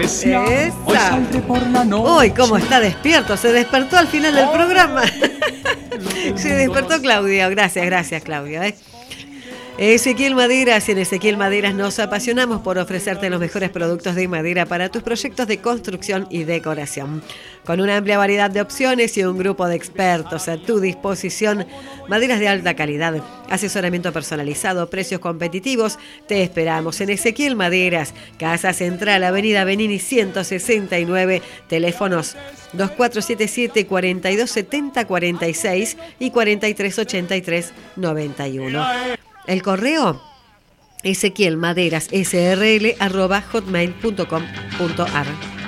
Esa. Hoy saldré por la noche. Hoy, ¿cómo está despierto? Se despertó al final del programa. Se despertó Claudia. Gracias, Claudia. Ezequiel Maderas. En Ezequiel Maderas nos apasionamos por ofrecerte los mejores productos de madera para tus proyectos de construcción y decoración. Con una amplia variedad de opciones y un grupo de expertos a tu disposición, maderas de alta calidad, asesoramiento personalizado, precios competitivos, te esperamos en Ezequiel Maderas, Casa Central, Avenida Benini 169, teléfonos 2477-4270-46 y 4383-91. El correo ezequielmaderasSRL@hotmail.com.ar.